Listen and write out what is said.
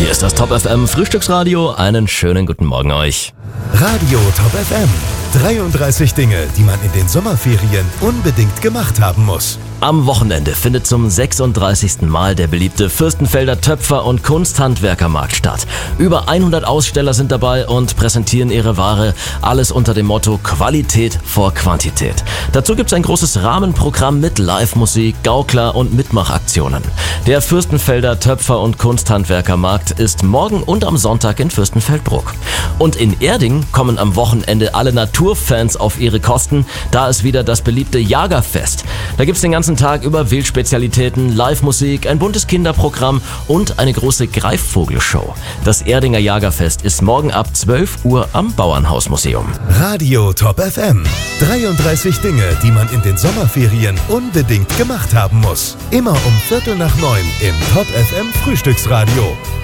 Hier ist das Top FM Frühstücksradio. Einen schönen guten Morgen euch. Radio Top FM. 33 Dinge, die man in den Sommerferien unbedingt gemacht haben muss. Am Wochenende findet zum 36. Mal der beliebte Fürstenfelder Töpfer- und Kunsthandwerkermarkt statt. Über 100 Aussteller sind dabei und präsentieren ihre Ware, alles unter dem Motto Qualität vor Quantität. Dazu gibt es ein großes Rahmenprogramm mit Live-Musik, Gaukler und Mitmachaktionen. Der Fürstenfelder Töpfer- und Kunsthandwerkermarkt ist morgen und am Sonntag in Fürstenfeldbruck. Und in Erding kommen am Wochenende alle Naturfans auf ihre Kosten, da ist wieder das beliebte Jagerfest. Da gibt's den ganzen Tag über Wildspezialitäten, Live-Musik, ein buntes Kinderprogramm und eine große Greifvogelshow. Das Erdinger Jagerfest ist morgen ab 12 Uhr am Bauernhausmuseum. Radio Top FM. 33 Dinge, die man in den Sommerferien unbedingt gemacht haben muss. Immer um 8:45 im Top FM Frühstücksradio.